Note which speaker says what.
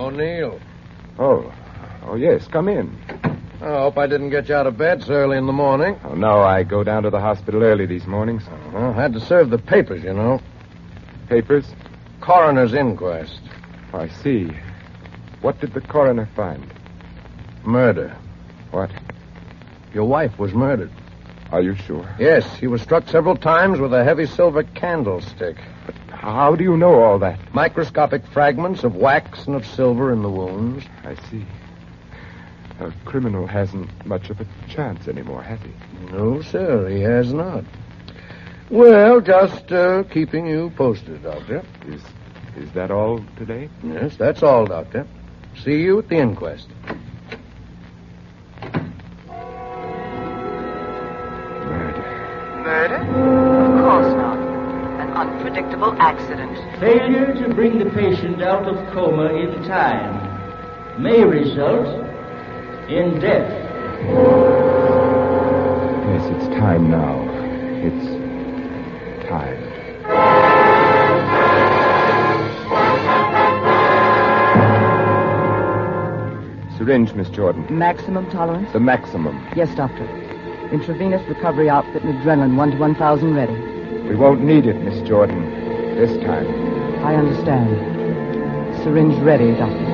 Speaker 1: O'Neill.
Speaker 2: Oh, yes, come in.
Speaker 1: I hope I didn't get you out of bed so early in the morning.
Speaker 2: Oh, no, I go down to the hospital early these mornings.
Speaker 1: Had to serve the papers, you know.
Speaker 2: Papers?
Speaker 1: Coroner's inquest.
Speaker 2: I see. What did the coroner find?
Speaker 1: Murder.
Speaker 2: What?
Speaker 1: Your wife was murdered.
Speaker 2: Are you sure?
Speaker 1: Yes, she was struck several times with a heavy silver candlestick.
Speaker 2: But how do you know all that?
Speaker 1: Microscopic fragments of wax and of silver in the wounds.
Speaker 2: I see. A criminal hasn't much of a chance anymore, has he?
Speaker 1: No, sir, he has not. Well, just keeping you posted, Doctor.
Speaker 2: Is that all today?
Speaker 1: Yes, that's all, Doctor. See you at the inquest.
Speaker 3: Murder? Of course not. An unpredictable accident.
Speaker 4: Failure to bring the patient out of coma in time may result in death.
Speaker 2: Yes, it's time now. It's time. Syringe, Miss Jordan.
Speaker 5: Maximum tolerance?
Speaker 2: The maximum.
Speaker 5: Yes, Doctor. Intravenous recovery outfit and adrenaline 1 to 1,000 ready.
Speaker 2: We won't need it, Miss Jordan. This time.
Speaker 5: I understand. Syringe ready, Doctor.